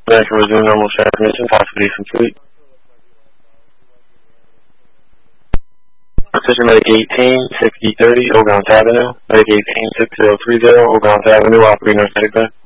Back and resume normal transmission, possibly complete. Precision Medic 18, 6030, Ogontz Avenue. Medic 18, 6030, Ogontz Avenue, operating on static back.